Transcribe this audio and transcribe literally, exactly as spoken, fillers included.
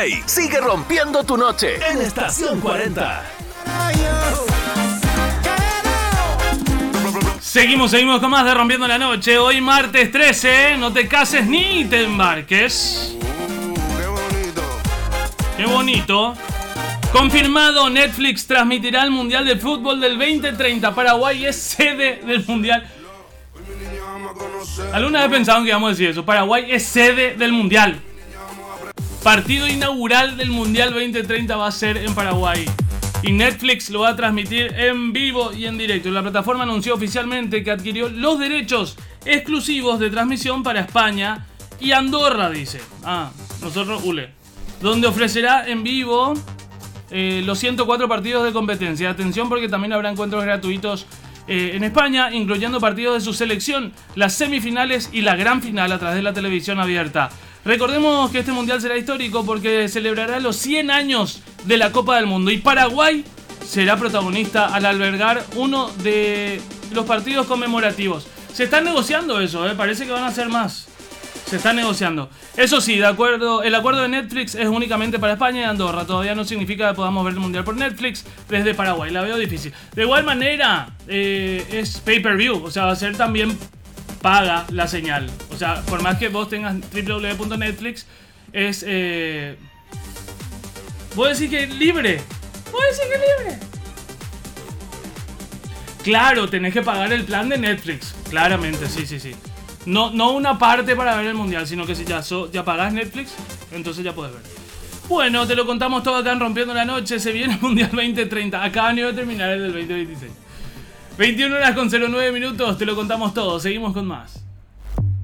Play. Sigue rompiendo tu noche en Estación cuarenta. Seguimos, seguimos con más de Rompiendo la Noche. Hoy martes trece, no te cases ni te embarques. Qué bonito. Confirmado, Netflix transmitirá el Mundial de Fútbol del veinte treinta. Paraguay es sede del Mundial. ¿Alguna vez pensaron que íbamos a decir eso? Paraguay es sede del Mundial. Partido inaugural del Mundial veinte treinta va a ser en Paraguay. Y Netflix lo va a transmitir en vivo y en directo. La plataforma anunció oficialmente que adquirió los derechos exclusivos de transmisión para España y Andorra, dice. Ah, nosotros, ule. Donde ofrecerá en vivo eh, los ciento cuatro partidos de competencia. Atención porque también habrá encuentros gratuitos eh, en España, incluyendo partidos de su selección, las semifinales y la gran final a través de la televisión abierta. Recordemos que este mundial será histórico porque celebrará los cien años de la Copa del Mundo y Paraguay será protagonista al albergar uno de los partidos conmemorativos. Se está negociando eso, ¿eh? Parece que van a ser más. Se está negociando. Eso sí, de acuerdo, el acuerdo de Netflix es únicamente para España y Andorra. Todavía no significa que podamos ver el mundial por Netflix desde Paraguay. La veo difícil. De igual manera, eh, es pay-per-view, o sea, va a ser también paga la señal. O sea, por más que vos tengas doble u doble u doble u punto netflix, es... Eh... ¿Vos decís que es libre? ¿Vos decís que es libre? Claro, tenés que pagar el plan de Netflix. Claramente, sí, sí, sí. No, no una parte para ver el mundial, sino que si ya, so, ya pagás Netflix, entonces ya podés ver. Bueno, te lo contamos todo acá en Rompiendo la Noche. Se viene el Mundial veinte treinta. Acá han ido a terminar el del veinte veintiséis. veintiuna horas con cero nueve minutos, te lo contamos todo. Seguimos con más.